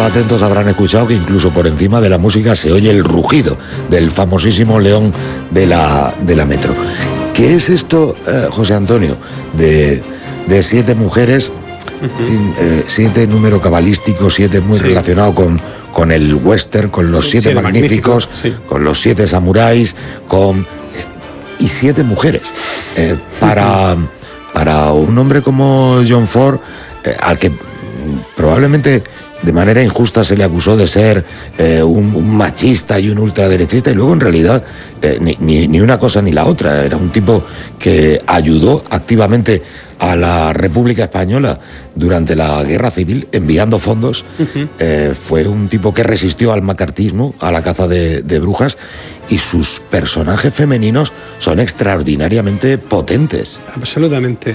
atentos habrán escuchado que incluso por encima de la música se oye el rugido del famosísimo león de la Metro. ¿Qué es esto, José Antonio, de 7 mujeres? En fin, 7 número cabalístico, 7 muy relacionado con el western, con los 7 magníficos, con los 7 samuráis, y 7 mujeres. Para un hombre como John Ford, al que probablemente de manera injusta se le acusó de ser un machista y un ultraderechista, y luego en realidad ni una cosa ni la otra. Era un tipo que ayudó activamente a la República Española durante la Guerra Civil, enviando fondos. Fue un tipo que resistió al macartismo, a la caza de brujas, y sus personajes femeninos son extraordinariamente potentes. Absolutamente.